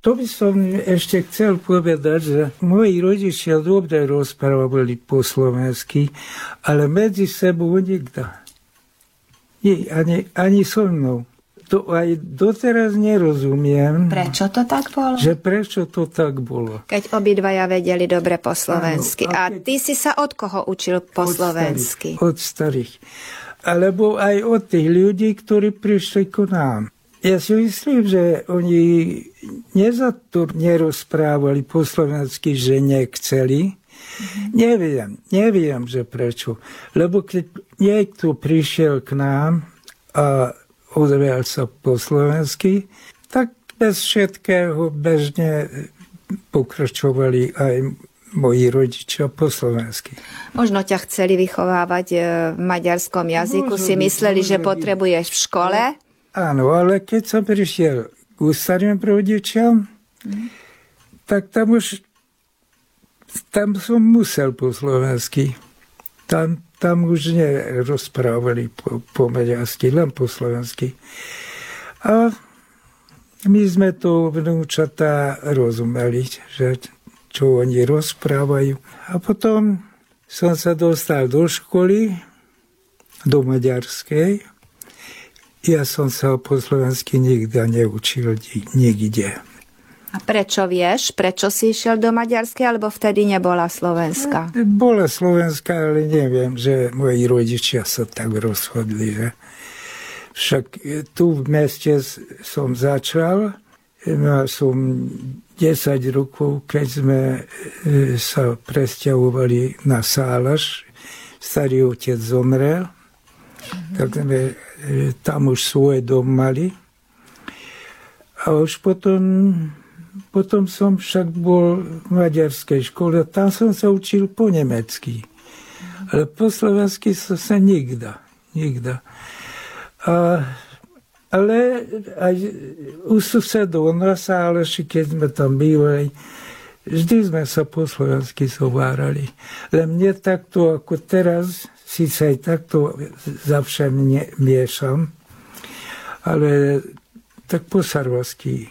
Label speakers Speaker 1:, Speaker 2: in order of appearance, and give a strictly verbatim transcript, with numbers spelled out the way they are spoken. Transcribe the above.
Speaker 1: To by som ešte chcel povedať, že moji rodičia dobre rozprávali po slovensky, ale medzi sebou nikto. Nie, ani, ani so mnou. To aj doteraz nerozumiem.
Speaker 2: Prečo to tak bolo?
Speaker 1: Že prečo to tak bolo.
Speaker 2: Keď obidvaja vedeli dobre po slovensky.
Speaker 1: Áno, a,
Speaker 2: a ty si sa od koho učil po
Speaker 1: od
Speaker 2: slovensky?
Speaker 1: Starých, od starých. Alebo aj od tých ľudí, ktorí prišli ku nám. Ja si myslím, že oni nezato nerozprávali po slovensky, že nechceli. Mm-hmm. Neviem, neviem, že prečo. Lebo keď niekto prišiel k nám a ozval sa po slovensky, tak bez všetkého bežne pokračovali aj moji rodičia po slovensky.
Speaker 2: Možno ťa chceli vychovávať v maďarskom jazyku, môžu si mysleli, byť, že potrebuješ v škole?
Speaker 1: Áno, ale keď som prišiel k starým rodičom, mm. tak tam už tam som musel po slovensky. Tam Tam už nerozprávali po, po maďarsky, len po slovensky. A my sme to vnúčatá rozumeli, že čo oni rozprávajú. A potom som sa dostal do školy, do maďarskej. Ja som sa po slovensky nikdy neučil nikde.
Speaker 2: A prečo vieš? Prečo si išiel do Maďarskej, alebo vtedy nebola Slovenska?
Speaker 1: Bola Slovenska, ale neviem, že moji rodičia sa tak rozhodli, že však tu v meste som začal, mal som desať rokov, keď sme sa presťahovali na Sálaš, starý otec zomrel, mm-hmm. tak sme tam už svoj dom mali. A už potom Potom som však bol v maďarskej škole, tam som sa učil po nemecky. Ale po slovensky som sa nikda, nikda. A, ale aj u susedov na Sáleši, keď sme tam bývali, vždy sme sa po slovensky zhovárali. Len mne takto, ako teraz, si sa aj takto za všem miešam, ale tak po sarvasky